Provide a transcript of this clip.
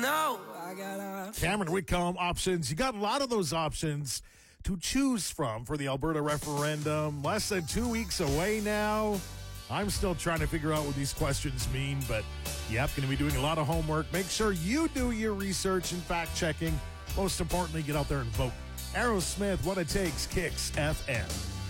know I got Cameron, we call them options. You got a lot of those options to choose from for the Alberta referendum. Less than 2 weeks away now. I'm still trying to figure out what these questions mean, but yep, going to be doing a lot of homework. Make sure you do your research and fact-checking. Most importantly, get out there and vote. Aerosmith, What It Takes, Kicks FM.